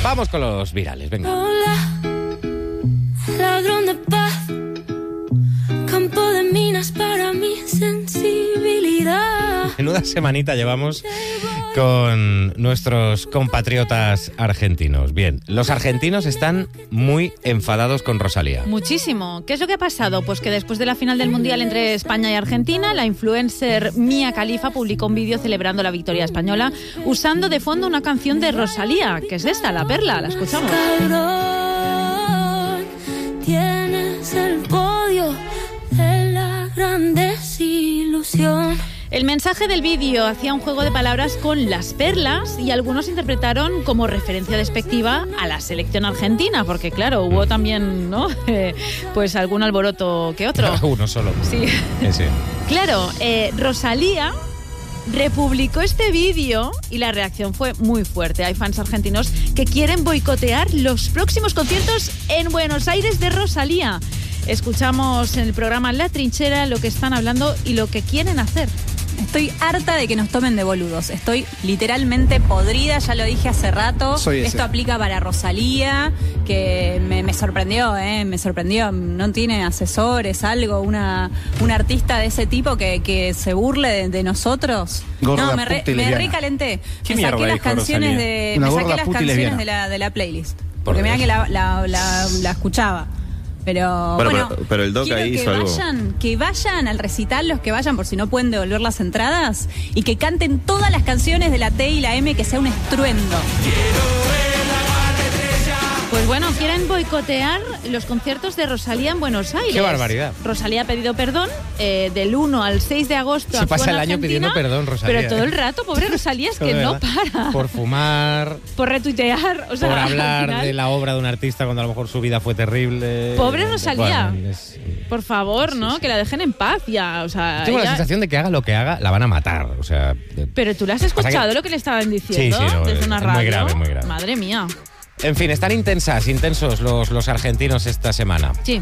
Vamos con los virales, venga. Hola, ladrón de paz, campo de minas para mi sensibilidad. Menuda semanita llevamos con nuestros compatriotas argentinos. Bien, los argentinos están muy enfadados con Rosalía. Muchísimo. ¿Qué es lo que ha pasado? Pues que después de la final del Mundial entre España y Argentina, la influencer Mia Khalifa publicó un vídeo celebrando la victoria española usando de fondo una canción de Rosalía, que es esta, La Perla. La escuchamos. Cabrón, tienes el podio de la gran desilusión. El mensaje del vídeo hacía un juego de palabras con las perlas y algunos interpretaron como referencia despectiva a la selección argentina, porque claro, hubo también, ¿no? Pues algún alboroto que otro. Uno solo. Sí. Sí. Claro, Rosalía republicó este vídeo y la reacción fue muy fuerte. Hay fans argentinos que quieren boicotear los próximos conciertos en Buenos Aires de Rosalía. Escuchamos en el programa La Trinchera lo que están hablando y lo que quieren hacer. Estoy harta de que nos tomen de boludos. Estoy literalmente podrida, ya lo dije hace rato. Esto aplica para Rosalía, que me sorprendió, me sorprendió. No tiene asesores, algo, una artista de ese tipo que se burle de nosotros. Gorda, me recalenté. Me saqué las canciones de la playlist. Porque mirá que la escuchaba. Pero el Doc ahí hizo algo. Que vayan al recital, los que vayan por si no pueden devolver las entradas, y que canten todas las canciones de la T y la M, que sea un estruendo. Pues bueno, quieren boicotear los conciertos de Rosalía en Buenos Aires. ¡Qué barbaridad! Rosalía ha pedido perdón del 1 al 6 de agosto. Se pasa el año pidiendo perdón, Rosalía. Pero todo el rato, pobre Rosalía, es que no para. Por fumar. Por retuitear. O sea, por hablar de la obra de un artista cuando a lo mejor su vida fue terrible. Pobre Rosalía. Bueno, por favor, ¿no? Sí. Que la dejen en paz ya. O sea, tengo la sensación de que haga lo que haga, la van a matar. O sea, pero tú le has escuchado lo que le estaban diciendo desde una radio. Muy grave, muy grave. Madre mía. En fin, están intensos los argentinos esta semana. Sí.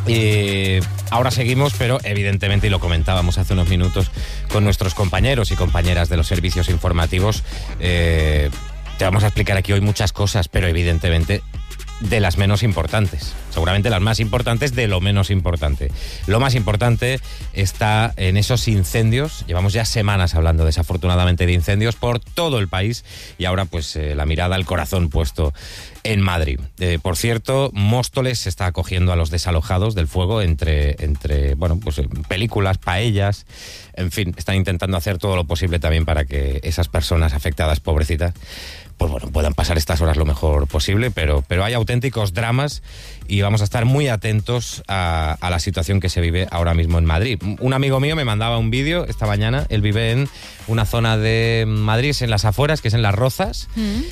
Y ahora seguimos, pero evidentemente, y lo comentábamos hace unos minutos con nuestros compañeros y compañeras de los servicios informativos, te vamos a explicar aquí hoy muchas cosas, pero evidentemente de las menos importantes. Seguramente las más importantes de lo menos importante. Lo más importante está en esos incendios. Llevamos ya semanas hablando desafortunadamente de incendios por todo el país y ahora pues la mirada al corazón puesto en Madrid. Por cierto, Móstoles se está acogiendo a los desalojados del fuego entre bueno, pues películas, paellas, en fin, están intentando hacer todo lo posible también para que esas personas afectadas, pobrecitas, pues bueno, puedan pasar estas horas lo mejor posible, pero hay auténticos dramas y vamos a estar muy atentos a la situación que se vive ahora mismo en Madrid. Un amigo mío me mandaba un vídeo esta mañana, él vive en una zona de Madrid, en las afueras, que es en Las Rozas,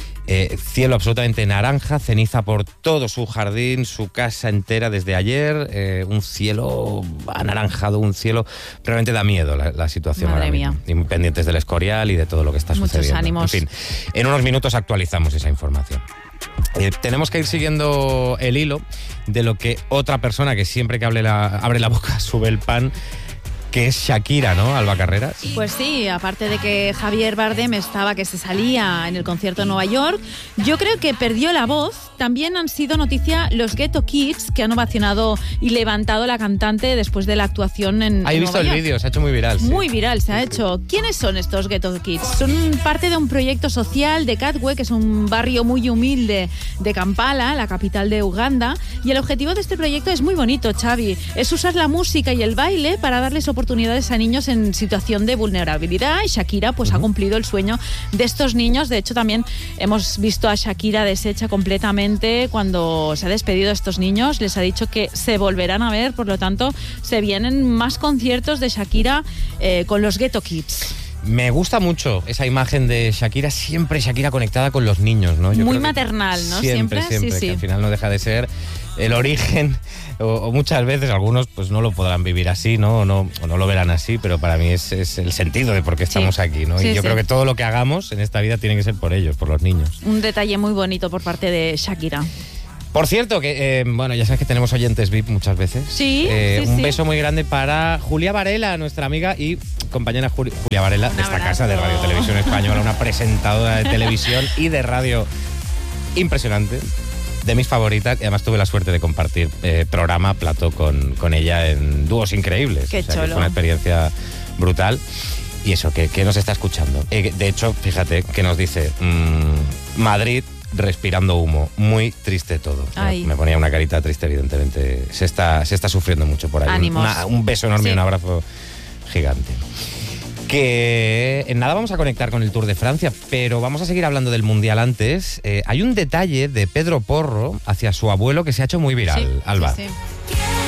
cielo absolutamente naranja, ceniza por todo su jardín, su casa entera desde ayer, un cielo anaranjado, un cielo, realmente da miedo la situación. Madre mía. Y muy pendientes del Escorial y de todo lo que está sucediendo. Muchos ánimos. En fin, en unos minutos actualizamos esa información. Tenemos que ir siguiendo el hilo de lo que otra persona que siempre que abre la boca sube el pan, que es Shakira, ¿no, Alba Carreras? Pues sí, aparte de que Javier Bardem estaba que se salía en el concierto en Nueva York, yo creo que perdió la voz. También han sido noticia los Ghetto Kids, que han ovacionado y levantado a la cantante después de la actuación en Nueva York. He visto el vídeo, se ha hecho muy viral. Sí. Muy viral se ha hecho. ¿Quiénes son estos Ghetto Kids? Son parte de un proyecto social de Katwe, que es un barrio muy humilde de Kampala, la capital de Uganda, y el objetivo de este proyecto es muy bonito, Xavi. Es usar la música y el baile para darles oportunidades a niños en situación de vulnerabilidad, y Shakira pues ha cumplido el sueño de estos niños. De hecho, también hemos visto a Shakira deshecha completamente cuando se ha despedido de estos niños. Les ha dicho que se volverán a ver, por lo tanto se vienen más conciertos de Shakira con los Ghetto Kids. Me gusta mucho esa imagen de Shakira, siempre Shakira conectada con los niños, ¿no? Muy maternal, ¿no? Siempre, sí. Sí. Que al final no deja de ser el origen, o muchas veces algunos pues no lo podrán vivir así, ¿no? O no lo verán así, pero para mí es el sentido de por qué estamos aquí, ¿no? Y yo creo que todo lo que hagamos en esta vida tiene que ser por ellos, por los niños. Un detalle muy bonito por parte de Shakira. Por cierto, que bueno, ya sabes que tenemos oyentes VIP muchas veces. Sí, un beso muy grande para Julia Varela, nuestra amiga y compañera Julia Varela de esta casa de Radio Televisión Española, una presentadora de televisión y de radio impresionante, de mis favoritas, y además tuve la suerte de compartir programa, plató con ella en Dúos Increíbles. Qué cholo. Que fue una experiencia brutal. Y eso, que nos está escuchando. De hecho, fíjate que nos dice Madrid respirando humo, muy triste todo. Me ponía una carita triste, evidentemente. Se está sufriendo mucho por ahí. Ánimos. Un beso enorme y un abrazo gigante. Que en nada vamos a conectar con el Tour de Francia, pero vamos a seguir hablando del Mundial antes. Hay un detalle de Pedro Porro hacia su abuelo que se ha hecho muy viral, Alba. Sí.